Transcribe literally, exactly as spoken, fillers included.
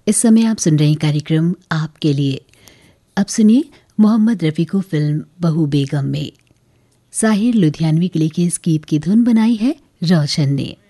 इस समय आप सुन रहे हैं कार्यक्रम आपके लिए। अब सुनिए मोहम्मद रफ़ी को फिल्म बहू बेगम में साहिर लुधियानवी के लिखे इस गीत की धुन बनाई है रोशन ने।